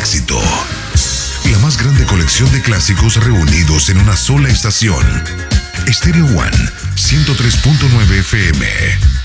éxito. La más grande colección de clásicos reunidos en una sola estación. Stereo One 103.9 FM.